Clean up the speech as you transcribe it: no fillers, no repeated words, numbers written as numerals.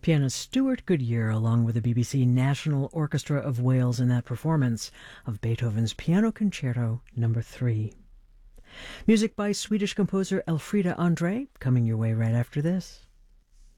Pianist Stuart Goodyear, along with the BBC National Orchestra of Wales in that performance of Beethoven's Piano Concerto No. 3. Music by Swedish composer Elfrida Andre, coming your way right after this.